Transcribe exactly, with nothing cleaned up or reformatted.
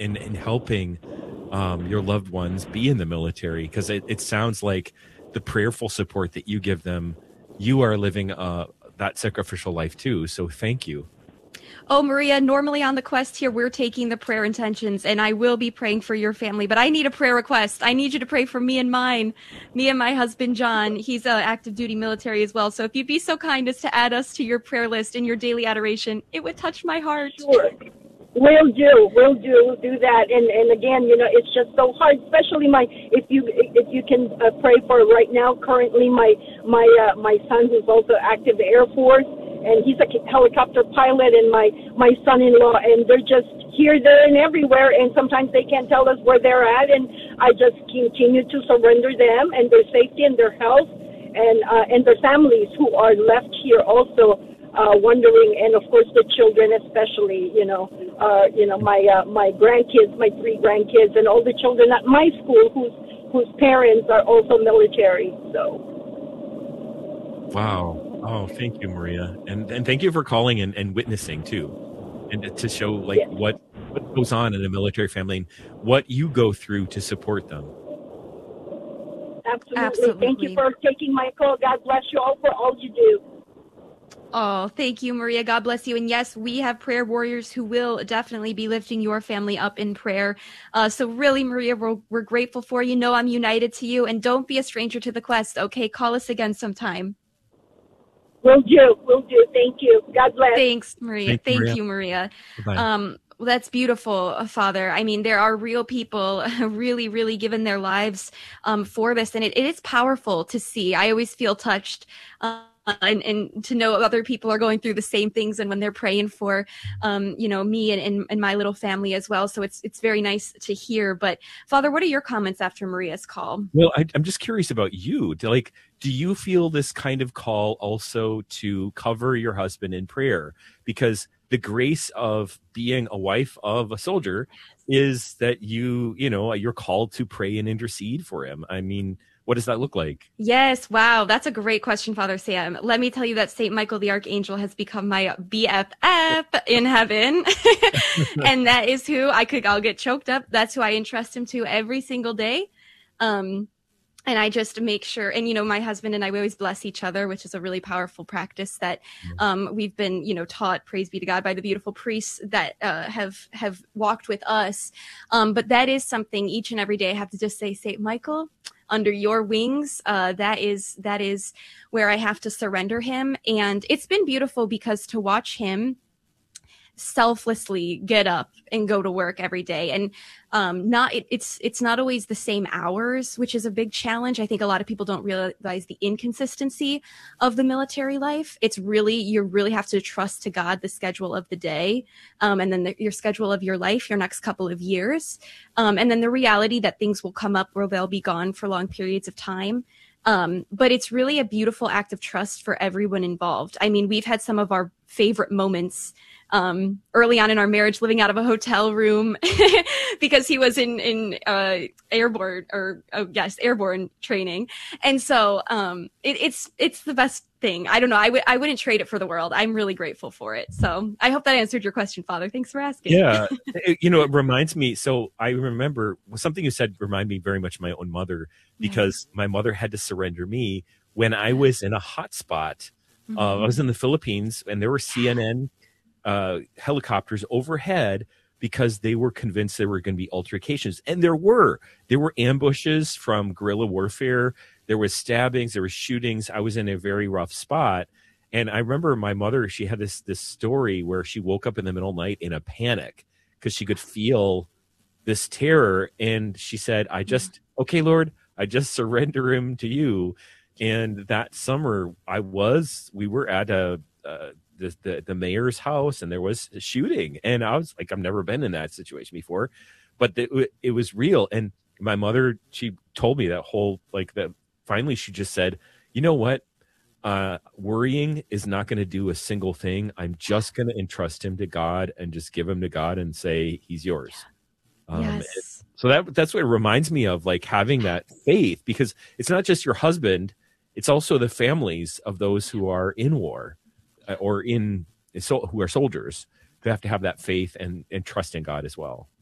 in, in helping um, your loved ones be in the military, because it, it sounds like the prayerful support that you give them, you are living uh, that sacrificial life too. So thank you. Oh, Maria, normally on the quest here, we're taking the prayer intentions, and I will be praying for your family, but I need a prayer request. I need you to pray for me and mine, me and my husband, John. He's uh, active duty military as well. So if you'd be so kind as to add us to your prayer list in your daily adoration, it would touch my heart. Sure. Will do, will do, do that. And and again, you know, it's just so hard, especially my, if you if you can uh, pray for right now, currently my, my, uh, my son who's also active Air Force, and he's a helicopter pilot, and my, my son-in-law, and they're just here, there, and everywhere, and sometimes they can't tell us where they're at, and I just continue to surrender them and their safety and their health, and uh, and their families who are left here also uh, wondering, and of course the children especially, you know, uh, you know, my uh, my grandkids, my three grandkids, and all the children at my school whose whose parents are also military. So. Wow. Oh, thank you, Maria. And and thank you for calling and, and witnessing too. And to show like Yes. what, what goes on in a military family and what you go through to support them. Absolutely. Absolutely. Thank you for taking my call. God bless you all for all you do. Oh, thank you, Maria. God bless you. And yes, we have prayer warriors who will definitely be lifting your family up in prayer. Uh, so really, Maria, we're, we're grateful for you. Know I'm united to you, and don't be a stranger to the quest. Okay. Call us again sometime. Will do. Will do. Thank you. God bless. Thanks, Maria. Thank you, Thank Maria. you, Maria. Bye-bye. Um, well, that's beautiful, uh, Father. I mean, there are real people really, really giving their lives um, for this. And it, it is powerful to see. I always feel touched. Uh, And, and to know other people are going through the same things, and when they're praying for, um, you know, me and, and, and my little family as well. So it's it's very nice to hear. But Father, what are your comments after Maria's call? Well, I, I'm just curious about you. Do, like, do you feel this kind of call also to cover your husband in prayer? Because the grace of being a wife of a soldier is that you, you know, you're called to pray and intercede for him. I mean, what does that look like? Yes. Wow. That's a great question, Father Sam. Let me tell you that Saint Michael the Archangel has become my B F F in heaven. And that is who I could, I'll get choked up. That's who I entrust him to every single day. Um, and I just make sure, and, you know, my husband and I, we always bless each other, which is a really powerful practice that, um, we've been, you know, taught, praise be to God, by the beautiful priests that, uh, have, have walked with us. Um, but that is something each and every day I have to just say, Saint Michael, under your wings, uh, that is, that is where I have to surrender him. And it's been beautiful because to watch him selflessly get up and go to work every day, and um not it, it's it's not always the same hours, which is a big challenge. I think a lot of people don't realize the inconsistency of the military life. It's really, you really have to trust to God the schedule of the day, um and then the, your schedule of your life, your next couple of years, um and then the reality that things will come up where they'll be gone for long periods of time. Um, but it's really a beautiful act of trust for everyone involved. I mean, we've had some of our favorite moments um, early on in our marriage, living out of a hotel room because he was in, in uh, airborne or, oh, yes, airborne training. And so um, it, it's it's the best thing. I don't know. I would I wouldn't trade it for the world. I'm really grateful for it. So I hope that answered your question, Father. Thanks for asking. Yeah. It- you know, it reminds me. So I remember something you said reminded me very much of my own mother, because my mother had to surrender me when I was in a hot spot. Mm-hmm. Uh, I was in the Philippines, and there were C N N uh, helicopters overhead because they were convinced there were going to be altercations. And there were. There were ambushes from guerrilla warfare. There was stabbings. There were shootings. I was in a very rough spot. And I remember my mother, she had this this story where she woke up in the middle of the night in a panic because she could feel this terror. And she said, I just, okay, Lord, I just surrender him to you. And that summer I was, we were at a, uh, the, the, the mayor's house, and there was a shooting. And I was like, I've never been in that situation before, but it, it was real. And my mother, she told me that whole, like that finally she just said, you know what? Uh, worrying is not going to do a single thing. I'm just going to entrust him to God and just give him to God and say, he's yours. Um, Yes. so that that's what it reminds me of, like having that faith, because it's not just your husband, it's also the families of those who are in war uh, or in so who are soldiers. They have to have that faith and, and trust in God as well.